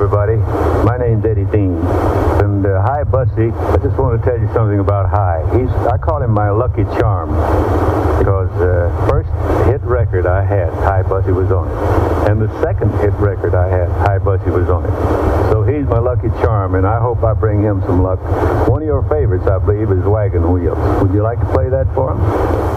everybody. My name's Eddie Dean. And Hi Bussy, I just want to tell you something about Hi. I call him my lucky charm because first hit record I had, Hi Bussy was on it. And the second hit record I had, Hi Bussy was on it. So he's my lucky charm, and I hope I bring him some luck. One of your favorites, I believe, is Wagon Wheels. Would you like to play that for him?